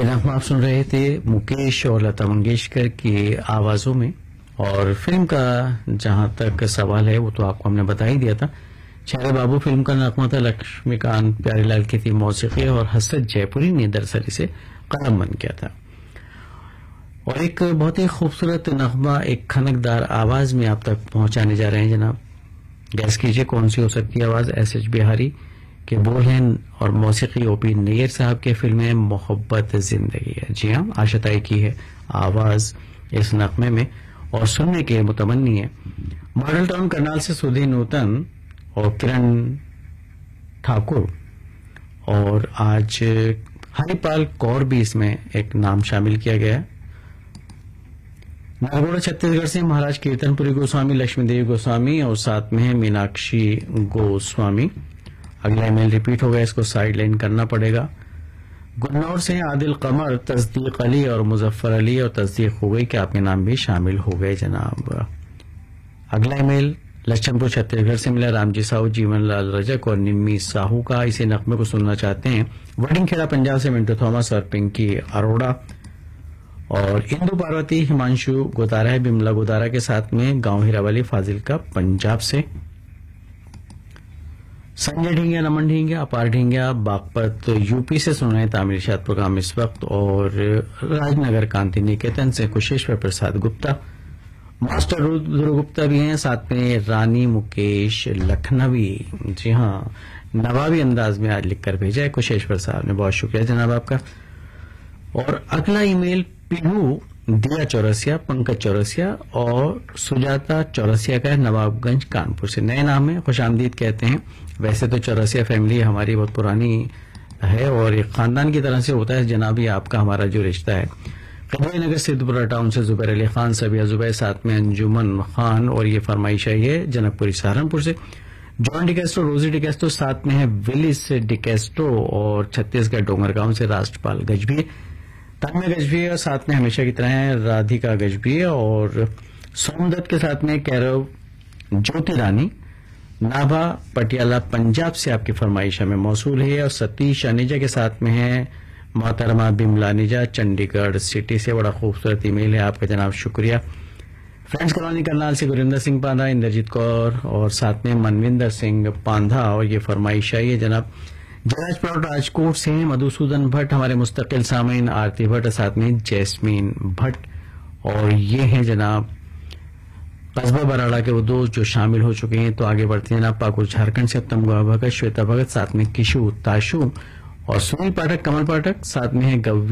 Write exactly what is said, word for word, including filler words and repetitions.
ये नगमा आप सुन रहे थे मुकेश और लता मंगेशकर की आवाजों में। और फिल्म का जहां तक सवाल है वो तो आपको हमने बता ही दिया था। शहर बाबू फिल्म का नगमा था, लक्ष्मीकांत प्यारीलाल की थी मौसीकी और हसरत जयपुरी ने दरअसल इसे कलम बन किया था। और एक बहुत ही खूबसूरत नगमा एक खनकदार आवाज में आप तक पहुंचाने जा रहे हैं जनाब। गैस कीजिए कौन सी हो सकती है आवाज। एस एच बिहारी के बोल हैं और मौसीकी ओपी नैयर साहब के फिल्म है मोहब्बत जिंदगी है। जी हाँ, आशताई की है आवाज इस नगमे में और सुनने के मुतमन्नी है मॉडल टाउन करनाल से सुधी नूतन और किरण ठाकुर। और आज हरिपाल कौर भी इसमें एक नाम शामिल किया गया है। नागौड़ा छत्तीसगढ़ से महाराज कीर्तनपुरी गोस्वामी, लक्ष्मी देवी गोस्वामी और साथ में है मीनाक्षी गोस्वामी। अगला ईमेल रिपीट हो गया, इसको साइड लाइन करना पड़ेगा। गुन्नौर से आदिल कमर, तस्दीक अली और मुजफ्फर अली और तस्दीक हो गई कि आपके नाम भी शामिल हो गए जनाब। अगला ईमेल लच्छनपुर छत्तीसगढ़ से मिला, रामजी साहू, जीवन लाल रजक और निम्मी साहू का। इसी नगमे को सुनना चाहते हैं वडिंगखेड़ा पंजाब से मिंटू थॉमस और पिंकी अरोड़ा। और इंदु पार्वती हिमांशु गोदारा है बिमला गोदारा के साथ में, गांव हीरावाली फाजिलका पंजाब से। संजय ढींगिया, नमन ढींगिया, अपार ढींगिया बागपत यूपी से सुन रहे हैं तामिल शाद प्रोग्राम इस वक्त। और राजनगर कांति निकेतन से कुशेश्वर प्रसाद गुप्ता, मास्टर रुद्र गुप्ता भी हैं, साथ में रानी मुकेश लखनवी। जी हाँ, नवाबी अंदाज में आज लिखकर भेजा है कुशेश्वर साहब ने, बहुत शुक्रिया जनाब आपका। और अगला ईमेल पीहू दिया चौरसिया, पंकज चौरसिया और सुजाता चौरसिया का है, नवाबगंज कानपुर से। नए नाम है, खुश आमदीद कहते हैं। वैसे तो चौरसिया फैमिली हमारी बहुत पुरानी है और एक खानदान की तरह से होता है जनाबी आपका हमारा जो रिश्ता है। कदवे नगर सिद्धपुरा टाउन से जुबैर अली खान, सबिया जुबैर, साथ में अंजुमन खान। और ये फरमाइश आई है जनकपुरी सहारनपुर से। जॉन डिकेस्टो, रोजी डिकेस्टो, साथ में है विलिस डिकेस्टो और छत्तीसगढ़ डोंगरगांव से राष्ट्रपाल गजभी, तन्मय गजभी और साथ में हमेशा की तरह है राधिका गजभी। और सोमदत्त के साथ में कैरव ज्योति रानी, नाभा पटियाला पंजाब से आपकी फरमाइश हमें मौसूल है। और सतीश अनिजा के साथ में है मोहतरमा बिमला निजा, चंडीगढ़ सिटी से। बड़ा खूबसूरत ईमेल है आपका जनाब, शुक्रिया। फ्रेंड्स कॉलोनी करनाल से गुरिंदर सिंह पांधा, इंद्रजीत कौर और साथ में मनविंदर सिंह पांधा। और ये फरमाइश आई है जनाब जराज प्लॉट राजकोट से मधुसूदन भट्ट, हमारे मुस्तकिल सामीन आरती भट्ट, साथ में जैस्मीन भट्ट। और ये है जनाब कस्बा बराड़ा के वो दोस्त जो शामिल हो चुके हैं। तो आगे बढ़ते हैं जनाब। पाकुर झारखंड से उत्तम गुहा भगत, श्वेता भगत, साथ में किशु ताशु और सुनील पाठक, कमल पाठक, साथ में है गव्य